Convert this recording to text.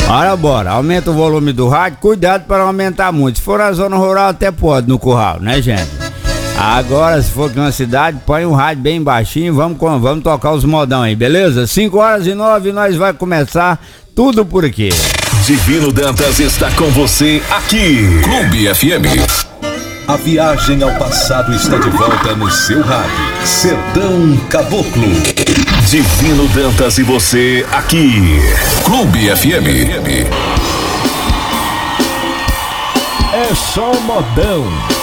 Ora, bora, aumenta o volume do rádio, cuidado para não aumentar muito. Se for na zona rural até pode, no curral, né, gente? Agora, se for aqui na cidade, põe o rádio bem baixinho, vamos tocar os modão aí, beleza? 5h09, nós vai começar tudo por aqui. Divino Dantas está com você aqui, Clube FM. A viagem ao passado está de volta no seu rádio. Sertão Caboclo. Divino Dantas e você aqui, Clube FM. É só modão.